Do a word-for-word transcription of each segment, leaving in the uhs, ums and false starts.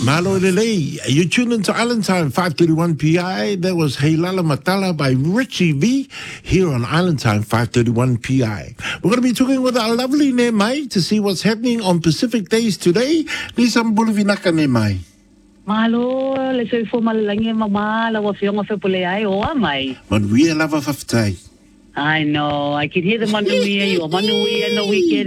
Malo Lele, you tuned into Island Time, five thirty-one P I. That was Hey Lala Matala by Richie V here on Island Time, five thirty-one P I. We're going to be talking with our lovely Nemai to see what's happening on Pacific Days today. Nisam Buluvinaka Nemai. Malo, le soy fo malalangi mama, la wafionga fe pule ai o amai. But we love a faftai. I know. I can hear the manuia. You manuia on the weekend.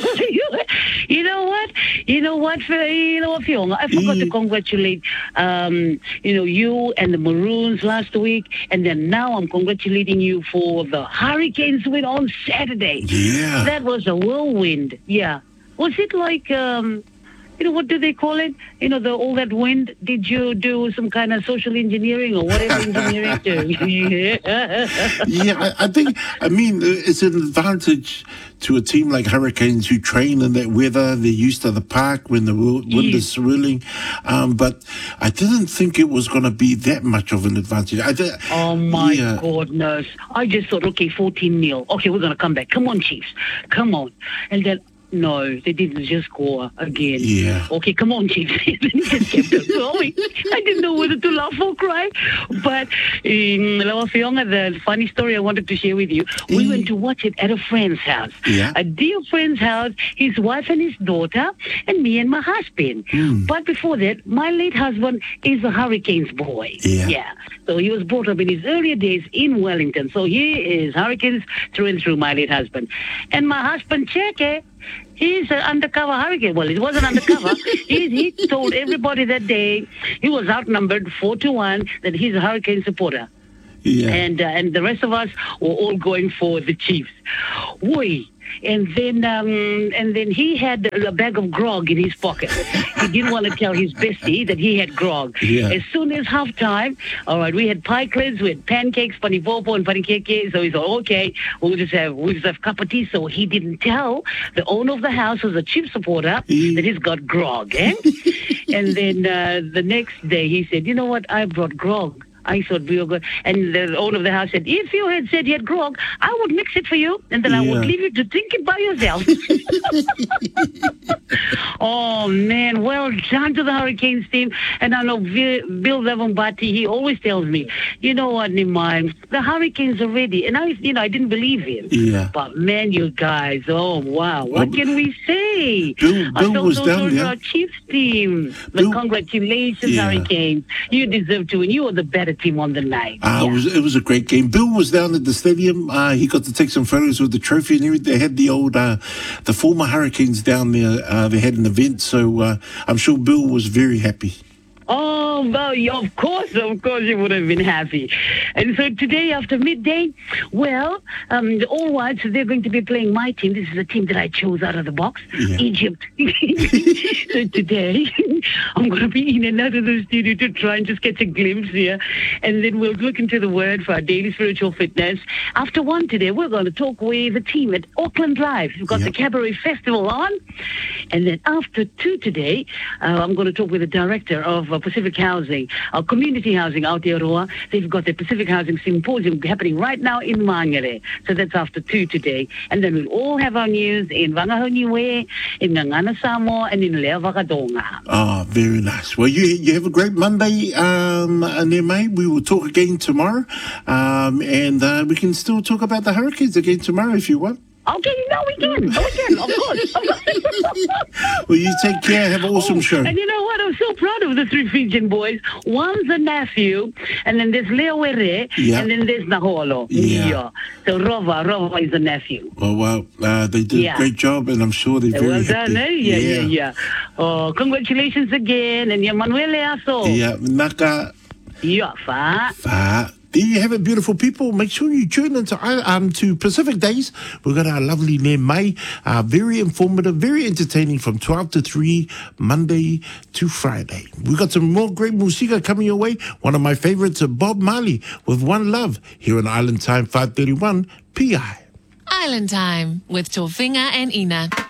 You know what? You know what? You know, Fiona, I forgot to congratulate, um, you know, you and the Maroons last week, and then now I'm congratulating you for the Hurricanes win on Saturday. Yeah, that was a whirlwind. Yeah, was it like? Um, You know, what do they call it? You know, the all that wind. Did you do some kind of social engineering or whatever engineering do? yeah, yeah I, I think, I mean, it's an advantage to a team like Hurricanes who train in that weather. They're used to the park when the wind yes. is swirling. Um, but I didn't think it was going to be that much of an advantage. I th- oh, my yeah. goodness. I just thought, okay, fourteen nil. Okay, we're going to come back. Come on, Chiefs. Come on. And then, no, they didn't just score again. Yeah. Okay, come on, Chiefs. They just kept on going. I didn't know whether to laugh or cry. But um, the funny story I wanted to share with you, we went to watch it at a friend's house. Yeah. A dear friend's house, his wife and his daughter, and me and my husband. Mm. But before that, my late husband is a Hurricanes boy. Yeah. yeah. So he was brought up in his earlier days in Wellington. So he is Hurricanes through and through, my late husband. And my husband, Cheke, he's an undercover Hurricane. Well, it wasn't undercover. he, he told everybody that day, he was outnumbered four to one, that he's a Hurricane supporter. Yeah. And uh, and the rest of us were all going for the Chiefs. Woi. And then um, and then he had a bag of grog in his pocket. He didn't want to tell his bestie that he had grog. Yeah. As soon as halftime, all right, we had pie creds, we had pancakes, panipopo, and panikeke. So he thought, okay, we'll just have we'll just have cup of tea. So he didn't tell the owner of the house, who's a Chief supporter, mm. that he's got grog. Eh? And then uh, the next day he said, you know what, I brought grog. I thought we were good. And the owner of the house said, if you had said you had grog, I would mix it for you, and then yeah. I would leave you to drink it by yourself. Oh, man. Well done to the Hurricanes team. And I know Bill Levombati, he always tells me, you know what, Nimai, the Hurricanes are ready. And I, you know, I didn't believe him. Yeah. But, man, you guys, oh, wow. What well, can we say? Bill, Bill I felt was so down sorry there. for our Chiefs team. But Bill, congratulations, yeah. Hurricanes. You deserve to win. You are the better team on the night. Uh, yeah. it, was, it was a great game. Bill was down at the stadium. Uh, he got to take some photos with the trophy and everything. They had the old, uh, the former Hurricanes down there. Uh, they had an event, so uh, I'm sure Bill was very happy. Oh, well, of course, of course you would have been happy. And so today after midday, well, um, the All Whites, they're going to be playing my team. This is the team that I chose out of the box, yeah. Egypt. So today, I'm going to be in and out of the studio to try and just get a glimpse here. And then we'll look into the Word for our daily spiritual fitness. After one today, we're going to talk with the team at Auckland Live. We've got yep. the Cabaret Festival on. And then after two today, uh, I'm going to talk with the director of uh, Pacific Housing, our community housing Aotearoa. They've got the Pacific Housing Symposium happening right now in Mangere. So that's after two today. And then we'll all have our news in Wangahoniwe, in Ngangana Samoa, and in Lea Wakadonga. Oh, very nice. Well, you you have a great Monday, um, Nemai. We will talk again tomorrow. Um, and uh, we can still talk about the Hurricanes again tomorrow if you want. Okay, no, we can. Oh, we can, of course. Well, you take care. Have an awesome oh, show. And you know what? I'm so proud of the three Fijian boys. One's a nephew, and then there's Leo Were, yeah. and then there's Naholo. Yeah. yeah. So Rova, Rova is a nephew. Oh, well, uh, they did yeah. a great job, and I'm sure they're very well happy. Done, eh? Yeah, yeah, yeah, yeah. Oh, congratulations again. And yeah, Manuel Leaso. Yeah, Naka. Yeah, fa. Fa. There you have it, beautiful people. Make sure you tune into um, to Pacific Days. We've got our lovely Nemai. Uh, very informative, very entertaining from twelve to three, Monday to Friday. We've got some more great musica coming your way. One of my favorites, Bob Marley with One Love, here on Island Time, five thirty-one P I. Island Time with Tofinga and Ina.